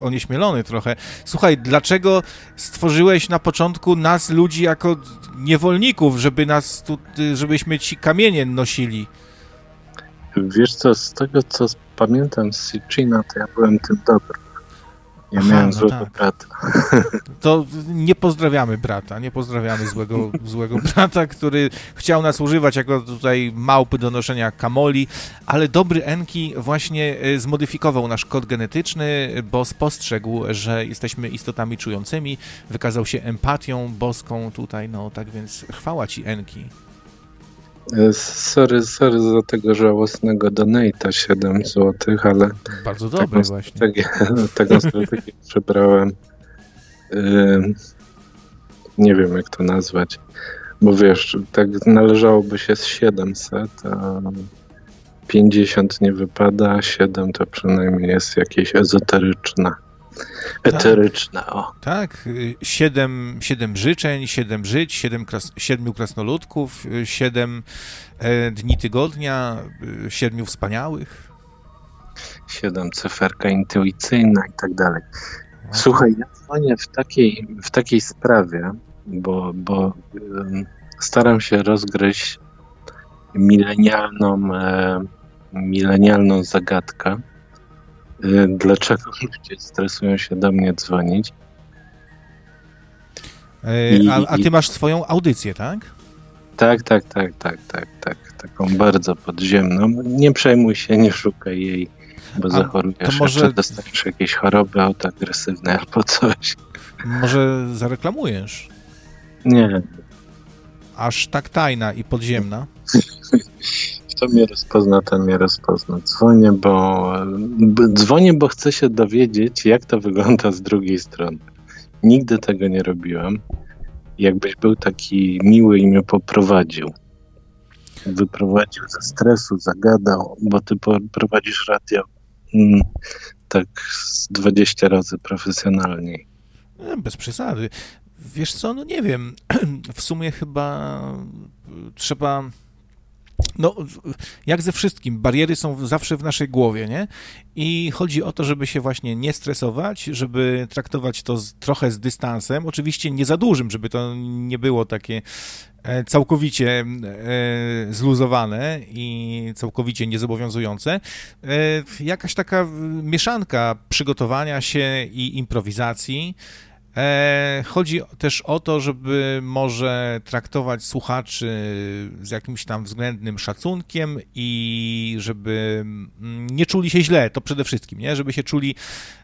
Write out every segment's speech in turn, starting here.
onieśmielony trochę. Słuchaj, dlaczego stworzyłeś na początku nas, ludzi, jako niewolników, żebyśmy ci kamienie nosili? Wiesz co, z tego co pamiętam z Sitchina, to ja byłem tym dobrym. Ja miałem złego brata. To nie pozdrawiamy złego brata, który chciał nas używać jako tutaj małpy do noszenia kamoli, ale dobry Enki właśnie zmodyfikował nasz kod genetyczny, bo spostrzegł, że jesteśmy istotami czującymi, wykazał się empatią boską tutaj, no tak więc chwała ci, Enki. Sorry za tego żałosnego donate'a 7 zł, ale bardzo dobre właśnie. Taką strategię przebrałem. Nie wiem, jak to nazwać, bo wiesz, tak należałoby się z 700, a 50 nie wypada, 7 to przynajmniej jest jakieś ezoteryczne. Eteryczne, o. Tak, 7 życzeń, 7 żyć, 7 krasnoludków, 7 dni tygodnia, 7 wspaniałych. 7 cyferka intuicyjna i tak dalej. Słuchaj, ja dzwonię w takiej sprawie, bo staram się rozgryźć milenialną zagadkę. Dlaczego ludzie stresują się do mnie dzwonić? A ty masz swoją audycję, tak? Tak. Taką bardzo podziemną. Nie przejmuj się, nie szukaj jej, bo zachorujesz. Może dostaniesz jakieś choroby autoagresywne albo coś. Może zareklamujesz? Nie. Aż tak tajna i podziemna? Kto mnie rozpozna. Dzwonię, bo chcę się dowiedzieć, jak to wygląda z drugiej strony. Nigdy tego nie robiłem. Jakbyś był taki miły i mnie poprowadził. Wyprowadził ze stresu, zagadał, bo ty prowadzisz radio tak z 20 razy profesjonalniej. Bez przesady. Wiesz co, no nie wiem. W sumie chyba trzeba... No, jak ze wszystkim, bariery są zawsze w naszej głowie, nie? I chodzi o to, żeby się właśnie nie stresować, żeby traktować to trochę z dystansem, oczywiście nie za dużym, żeby to nie było takie całkowicie zluzowane i całkowicie niezobowiązujące. Jakaś taka mieszanka przygotowania się i improwizacji. Chodzi też o to, żeby może traktować słuchaczy z jakimś tam względnym szacunkiem i żeby nie czuli się źle, to przede wszystkim, nie? Żeby się czuli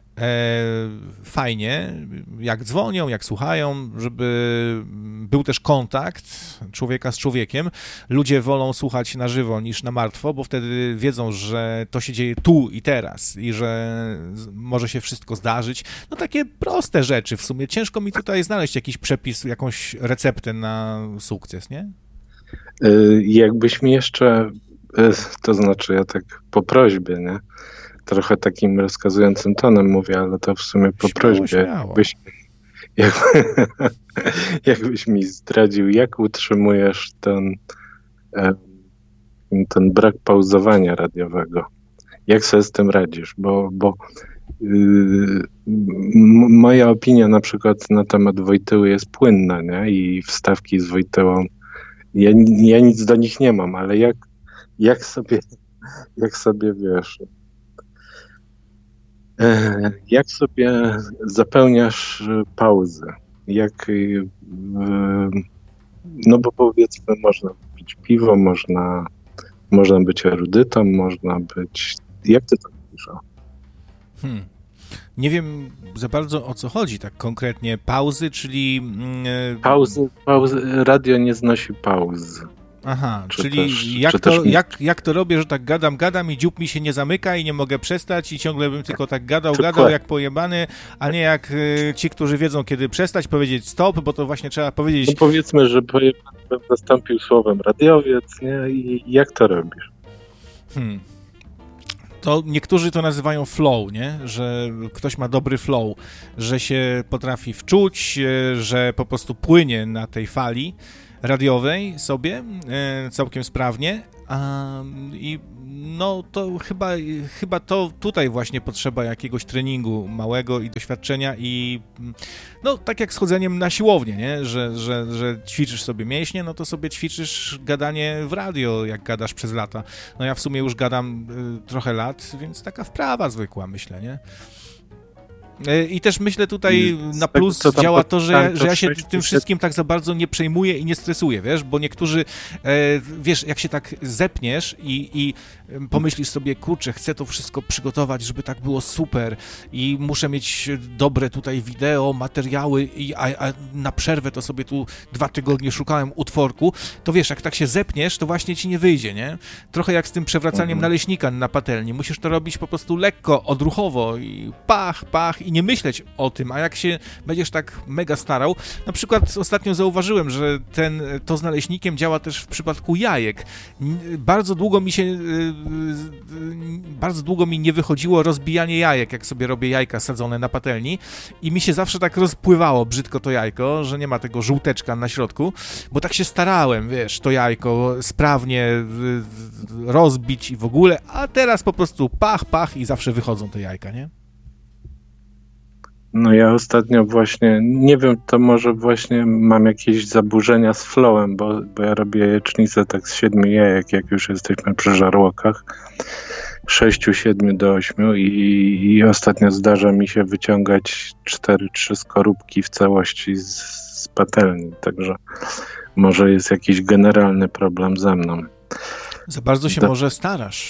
fajnie, jak dzwonią, jak słuchają, żeby był też kontakt człowieka z człowiekiem. Ludzie wolą słuchać na żywo niż na martwo, bo wtedy wiedzą, że to się dzieje tu i teraz i że może się wszystko zdarzyć. No takie proste rzeczy w sumie. Ciężko mi tutaj znaleźć jakiś przepis, jakąś receptę na sukces, nie? Jakbyś mi jeszcze, to znaczy ja tak po prośbie, nie? Trochę takim rozkazującym tonem mówię, ale to w sumie po prośbie. Jakbyś mi zdradził, jak utrzymujesz ten brak pauzowania radiowego? Jak sobie z tym radzisz? Bo moja opinia na przykład na temat Wojtyły jest płynna, nie? I wstawki z Wojtyłą, ja nic do nich nie mam, ale jak sobie wiesz... Jak sobie zapełniasz pauzy? No bo powiedzmy, można pić piwo, można być erudytą, można być... Jak ty to mówisz? Nie wiem za bardzo, o co chodzi tak konkretnie. Pauzy, czyli... Pauzy, radio nie znosi pauz. Aha, Czy czyli też, jak to robię, że tak gadam i dziób mi się nie zamyka i nie mogę przestać i ciągle bym tylko tak gadał jak pojebany, a nie jak ci, którzy wiedzą, kiedy przestać, powiedzieć stop, bo to właśnie trzeba powiedzieć... No powiedzmy, że pojebany bym zastąpił słowem radiowiec, nie? I jak to robisz? To niektórzy to nazywają flow, nie? Że ktoś ma dobry flow, że się potrafi wczuć, że po prostu płynie na tej fali radiowej sobie całkiem sprawnie, I no to chyba to tutaj właśnie potrzeba jakiegoś treningu małego i doświadczenia i no tak jak z chodzeniem na siłownię, nie? Że ćwiczysz sobie mięśnie, no to sobie ćwiczysz gadanie w radio, jak gadasz przez lata. No ja w sumie już gadam trochę lat, więc taka wprawa zwykła, myślę, nie? I też myślę tutaj na plus działa to, że ja się tym wszystkim tak za bardzo nie przejmuję i nie stresuję, wiesz, bo niektórzy, wiesz, jak się tak zepniesz i pomyślisz sobie, kurczę, chcę to wszystko przygotować, żeby tak było super i muszę mieć dobre tutaj wideo, materiały, a na przerwę to sobie tu 2 tygodnie szukałem utworku, to wiesz, jak tak się zepniesz, to właśnie ci nie wyjdzie, nie? Trochę jak z tym przewracaniem naleśnika na patelni, musisz to robić po prostu lekko, odruchowo i pach, i nie myśleć o tym, a jak się będziesz tak mega starał, na przykład ostatnio zauważyłem, że to z naleśnikiem działa też w przypadku jajek. Bardzo długo mi nie wychodziło rozbijanie jajek, jak sobie robię jajka sadzone na patelni i mi się zawsze tak rozpływało brzydko to jajko, że nie ma tego żółteczka na środku, bo tak się starałem, wiesz, to jajko sprawnie rozbić i w ogóle, a teraz po prostu pach i zawsze wychodzą te jajka, nie? No ja ostatnio właśnie, nie wiem, to może właśnie mam jakieś zaburzenia z flowem, bo ja robię jajecznicę tak z 7 jajek, jak już jesteśmy przy żarłokach, 6, 7 do 8 i ostatnio zdarza mi się wyciągać 4-3 skorupki w całości z patelni, także może jest jakiś generalny problem ze mną. Za bardzo się może starasz.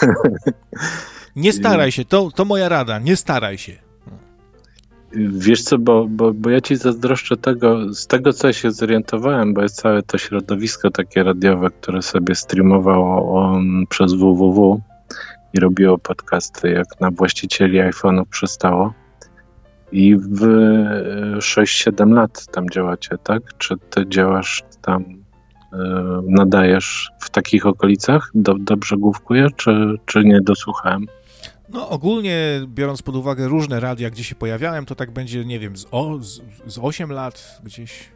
Nie staraj się, to moja rada, nie staraj się. Wiesz co, bo ja ci zazdroszczę z tego, co ja się zorientowałem, bo jest całe to środowisko takie radiowe, które sobie streamowało przez www i robiło podcasty, jak na właścicieli iPhone'ów przystało. I w 6-7 lat tam działacie, tak? Czy ty działasz tam, nadajesz w takich okolicach? Dobrze główkuję, czy nie dosłuchałem? No ogólnie, biorąc pod uwagę różne radia, gdzie się pojawiałem, to tak będzie, nie wiem, z 8 lat gdzieś.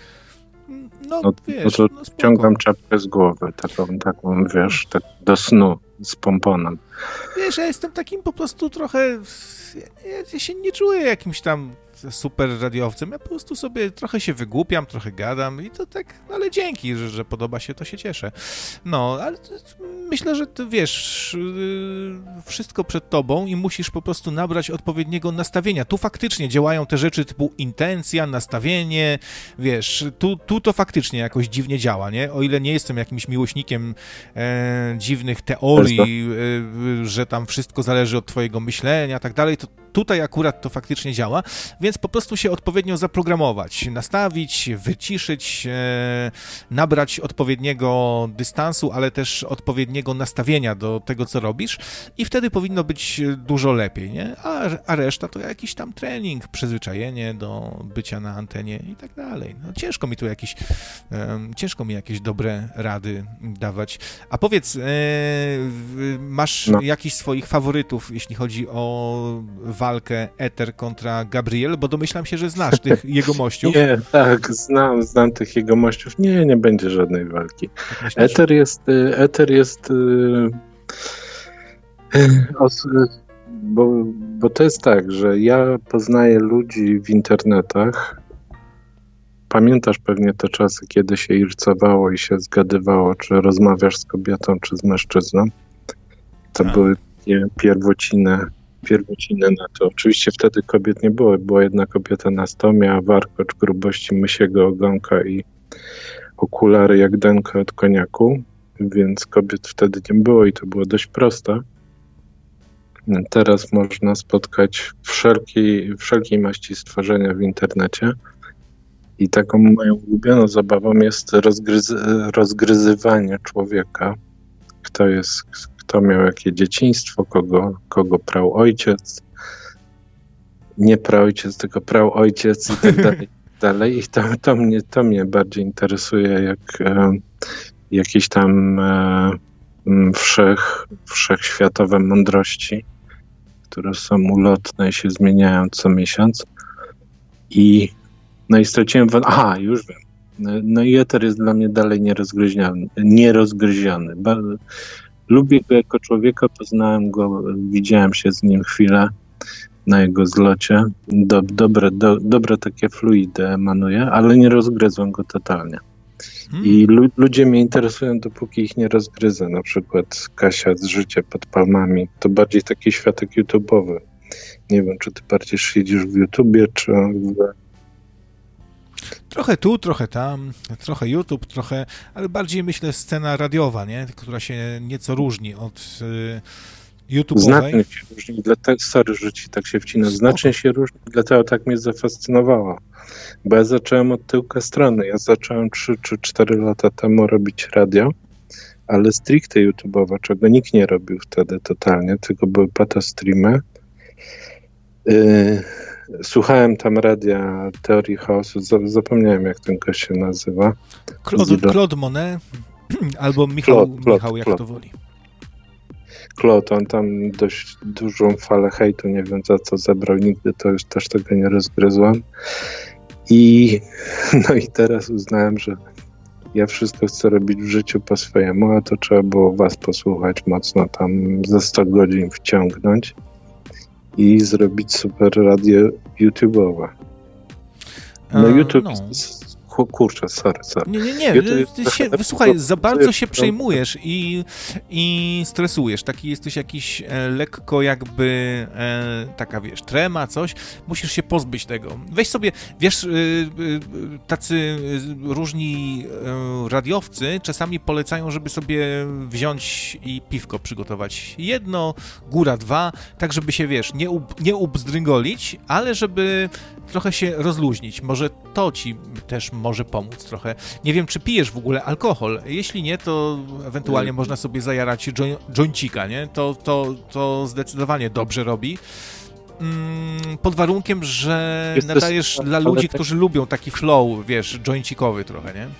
No wiesz, to ściągam czapkę z głowy, taką, wiesz, tak do snu z pomponem. Wiesz, ja jestem takim po prostu trochę, ja się nie czuję jakimś tam super radiowcem, ja po prostu sobie trochę się wygłupiam, trochę gadam i to tak, no ale dzięki, że podoba się, to się cieszę. No, ale myślę, że ty wiesz, wszystko przed tobą i musisz po prostu nabrać odpowiedniego nastawienia. Tu faktycznie działają te rzeczy typu intencja, nastawienie, wiesz, tu to faktycznie jakoś dziwnie działa, nie? O ile nie jestem jakimś miłośnikiem dziwnych teorii, że tam wszystko zależy od twojego myślenia, tak dalej, to tutaj akurat to faktycznie działa, więc po prostu się odpowiednio zaprogramować, nastawić, wyciszyć, nabrać odpowiedniego dystansu, ale też odpowiedniego nastawienia do tego, co robisz i wtedy powinno być dużo lepiej, nie? A reszta to jakiś tam trening, przyzwyczajenie do bycia na antenie i tak dalej. No, ciężko mi jakieś dobre rady dawać. A powiedz, masz jakichś swoich faworytów, jeśli chodzi o walkę Eter kontra Gabriel, bo domyślam się, że znasz tych jegomościów. Nie, tak, znam tych jegomościów. Nie będzie żadnej walki. Tak Eter jest bo to jest tak, że ja poznaję ludzi w internetach. Pamiętasz pewnie te czasy, kiedy się ircowało i się zgadywało, czy rozmawiasz z kobietą, czy z mężczyzną. To były pierwociny na to. Oczywiście wtedy kobiet nie było. Była jedna kobieta na 100, miała warkocz grubości mysiego ogonka i okulary jak denka od koniaku, więc kobiet wtedy nie było i to było dość proste. Teraz można spotkać wszelkiej maści stworzenia w internecie i taką moją ulubioną zabawą jest rozgryzywanie człowieka. Kto miał jakie dzieciństwo, kogo prał ojciec, nie praojciec, tylko prał ojciec i tak dalej. I to mnie bardziej interesuje, jak jakieś tam wszechświatowe mądrości, które są ulotne i się zmieniają co miesiąc. I straciłem już wiem. No i eter jest dla mnie dalej nierozgryziony. Lubię go jako człowieka, poznałem go, widziałem się z nim chwilę na jego zlocie. Dobre takie fluidy emanuje, ale nie rozgryzłem go totalnie. I ludzie mnie interesują, dopóki ich nie rozgryzę. Na przykład Kasia z Życia pod Palmami. To bardziej taki światek YouTube'owy. Nie wiem, czy ty bardziej siedzisz w YouTubie, czy Trochę tu, trochę tam, trochę YouTube, trochę, ale bardziej myślę scena radiowa, nie? Która się nieco różni od YouTube'owej. Znacznie się różni, sorry, że ci tak się wcina. Znacznie się różni, dlatego tak mnie zafascynowało. Bo ja zacząłem od tyłka strony. Ja zacząłem 3 czy 4 lata temu robić radio, ale stricte YouTube'owe, czego nikt nie robił wtedy totalnie, tylko były patostreamy. Słuchałem tam radia Teorii Chaosu, zapomniałem jak ten gość się nazywa. Claude Monet albo Michał, jak to woli. Claude, on tam dość dużą falę hejtu, nie wiem za co zebrał, nigdy to już też tego nie rozgryzłem. No i teraz uznałem, że ja wszystko chcę robić w życiu po swojemu, a to trzeba było was posłuchać mocno, tam ze 100 godzin wciągnąć i zrobić super radio YouTube'owe. No YouTube jest... Kurczę, sorry. Nie. Słuchaj, za bardzo się przejmujesz i stresujesz. Taki jesteś jakiś lekko jakby taka, wiesz, trema, coś. Musisz się pozbyć tego. Weź sobie, wiesz, tacy różni radiowcy czasami polecają, żeby sobie wziąć i piwko przygotować. 1, góra 2, tak żeby się, wiesz, nie ubzdryngolić, ale żeby trochę się rozluźnić. Może to ci też może pomóc trochę. Nie wiem, czy pijesz w ogóle alkohol. Jeśli nie, to ewentualnie można sobie zajarać joincika, nie? To zdecydowanie dobrze robi. Pod warunkiem, że nadajesz dla ludzi, którzy lubią taki flow, wiesz, joincikowy trochę, nie?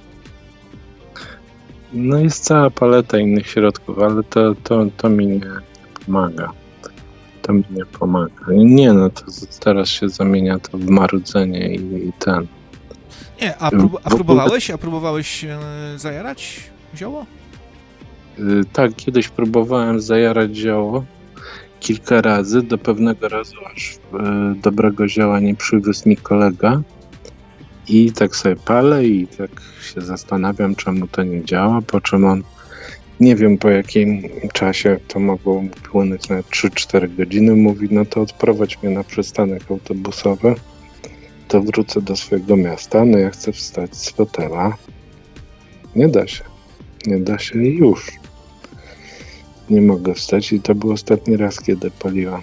No jest cała paleta innych środków, ale to mi nie pomaga. To mi nie pomaga. Nie, no to teraz się zamienia to w marudzenie i ten. Nie, a próbowałeś zajarać zioło? Tak, kiedyś próbowałem zajarać zioło kilka razy, do pewnego razu aż dobrego zioła nie przywiózł mi kolega i tak sobie palę i tak się zastanawiam, czemu to nie działa, po czym on, nie wiem po jakim czasie, to mogło płynąć na 3-4 godziny, mówi, no to odprowadź mnie na przystanek autobusowy, to wrócę do swojego miasta, no ja chcę wstać z fotela. Nie da się i już. Nie mogę wstać i to był ostatni raz, kiedy paliłam.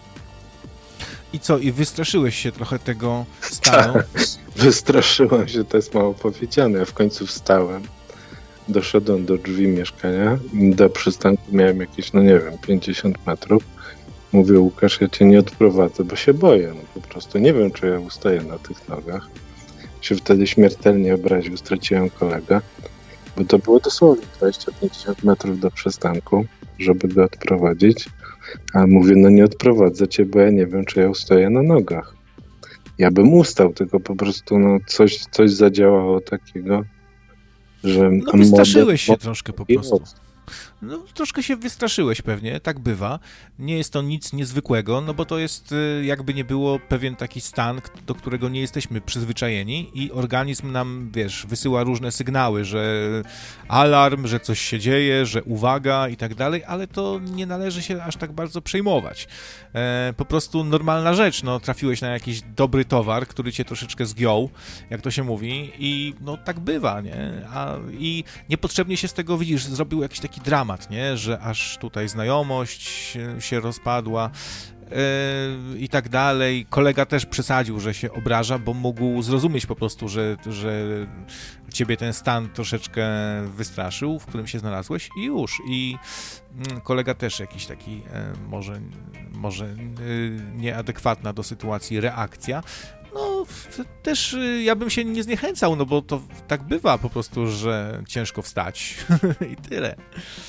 I co, i wystraszyłeś się trochę tego stanu? Tak, wystraszyłem się, to jest mało powiedziane. Ja w końcu wstałem, doszedłem do drzwi mieszkania, do przystanku miałem jakieś, no nie wiem, 50 metrów. Mówię, Łukasz, ja cię nie odprowadzę, bo się boję. No po prostu nie wiem, czy ja ustoję na tych nogach. Się wtedy śmiertelnie obraził, straciłem kolegę, bo to było dosłownie 20-50 metrów do przystanku, żeby go odprowadzić. A mówię, no nie odprowadzę cię, bo ja nie wiem, czy ja ustoję na nogach. Ja bym ustał, tylko po prostu no, coś zadziałało takiego, że... No wystraszyłeś się troszkę po prostu. No, troszkę się wystraszyłeś pewnie, tak bywa. Nie jest to nic niezwykłego, no bo to jest, jakby nie było, pewien taki stan, do którego nie jesteśmy przyzwyczajeni i organizm nam, wiesz, wysyła różne sygnały, że alarm, że coś się dzieje, że uwaga i tak dalej, ale to nie należy się aż tak bardzo przejmować. Po prostu normalna rzecz, no trafiłeś na jakiś dobry towar, który cię troszeczkę zgiął, jak to się mówi, i no tak bywa, nie? I niepotrzebnie się z tego, widzisz, zrobił jakiś taki dramat, nie? Że aż tutaj znajomość się rozpadła i tak dalej. Kolega też przesadził, że się obraża, bo mógł zrozumieć po prostu, że ciebie ten stan troszeczkę wystraszył, w którym się znalazłeś i już. I kolega też jakiś taki może nieadekwatna do sytuacji reakcja. No, też ja bym się nie zniechęcał, no bo to tak bywa po prostu, że ciężko wstać i tyle.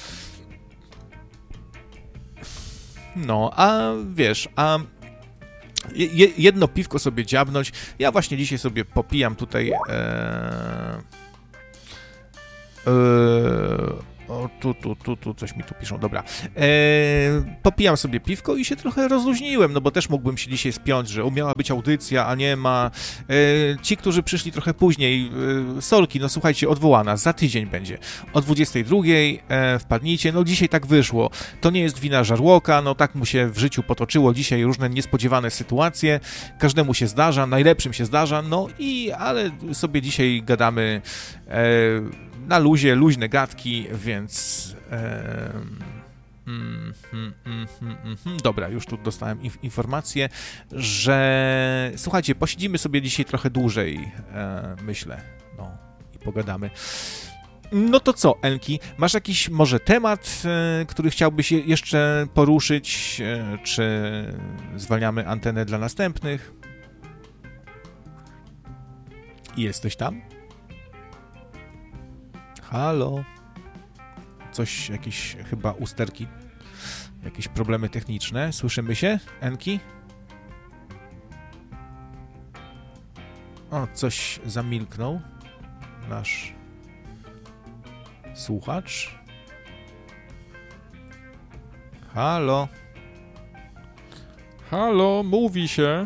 No, a wiesz, jedno piwko sobie dziabnąć. Ja właśnie dzisiaj sobie popijam tutaj o, tu, coś mi tu piszą, dobra. Popijam sobie piwko i się trochę rozluźniłem, no bo też mógłbym się dzisiaj spiąć, że miała być audycja, a nie ma. Ci, którzy przyszli trochę później, sorki, no słuchajcie, odwołana, za tydzień będzie. O 22:00 wpadnijcie, no dzisiaj tak wyszło. To nie jest wina Żarłoka, no tak mu się w życiu potoczyło dzisiaj różne niespodziewane sytuacje, każdemu się zdarza, najlepszym się zdarza, ale sobie dzisiaj gadamy na luzie, luźne gadki, więc dobra, już tu dostałem informację, że słuchajcie, posiedzimy sobie dzisiaj trochę dłużej, myślę, no i pogadamy. No to co, Enki, masz jakiś może temat, który chciałbyś jeszcze poruszyć, czy zwalniamy antenę dla następnych? Jesteś tam? Halo? Coś, jakieś chyba usterki, jakieś problemy techniczne. Słyszymy się, Enki? O, coś zamilknął nasz słuchacz. Halo? Halo, mówi się.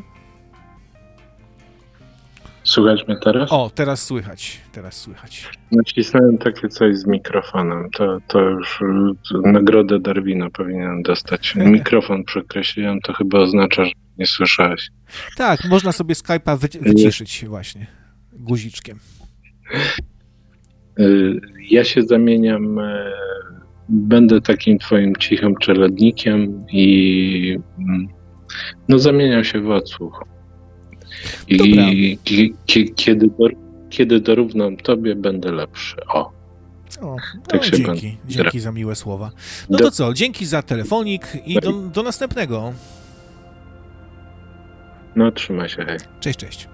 Słychać mnie teraz? O, teraz słychać. Nacisnąłem takie coś z mikrofonem. To już nagrodę Darwina powinienem dostać. Mikrofon przekreśliłem, to chyba oznacza, że nie słyszałeś. Tak, można sobie Skype'a wyciszyć właśnie guziczkiem. Ja się zamieniam, będę takim twoim cichym czeladnikiem i zamieniam się w odsłuch. I kiedy dorównam tobie, będę lepszy. Tak się dzięki za miłe słowa. No to co, dzięki za telefonik i do następnego. No, trzymaj się, hej. Cześć.